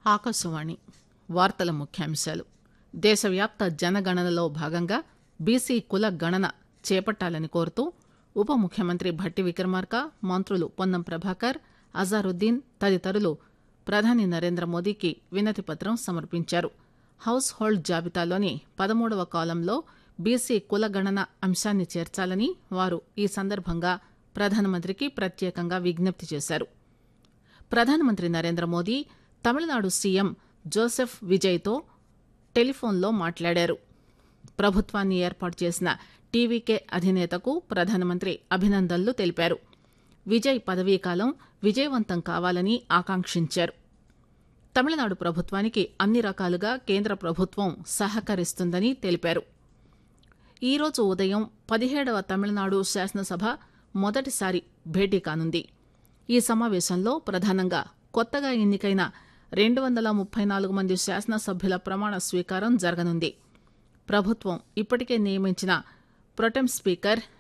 ఆకాశవాణి వార్తల ముఖ్యాంశాలు. దేశవ్యాప్త జనగణనలో భాగంగా బీసీ కుల గణన చేపట్టాలని కోరుతూ ఉప ముఖ్యమంత్రి భట్టి విక్రమార్క, మంత్రులు పొన్నం ప్రభాకర్, అజారుద్దీన్ తదితరులు ప్రధాని నరేంద్ర మోదీకి వినతిపత్రం సమర్పించారు. హౌస్ హోల్డ్ జాబితాలోని 13వ కాలంలో బీసీ కుల గణన అంశాన్ని చేర్చాలని వారు ఈ సందర్భంగా ప్రధానమంత్రికి ప్రత్యేకంగా విజ్ఞప్తి చేశారు. ప్రధానమంత్రి నరేంద్ర మోదీ తమిళనాడు సీఎం జోసెఫ్ విజయ్తో టెలిఫోన్లో మాట్లాడారు. ప్రభుత్వాన్ని ఏర్పాటు చేసిన టీవీకే అధినేతకు ప్రధానమంత్రి అభినందనలు తెలిపారు. విజయ్ పదవీకాలం విజయవంతం కావాలని ఆకాంక్షించారు. తమిళనాడు ప్రభుత్వానికి అన్ని రకాలుగా కేంద్ర ప్రభుత్వం సహకరిస్తుందని తెలిపారు. ఈరోజు ఉదయం 17వ తమిళనాడు శాసనసభ మొదటిసారి భేటీ కానుంది. ఈ సమావేశంలో ప్రధానంగా కొత్తగా ఎన్నికైన 234 మంది శాసనసభ్యుల ప్రమాణ స్వీకారం జరగనుంది. ప్రభుత్వం ఇప్పటికే నియమించిన ప్రొటెం స్పీకర్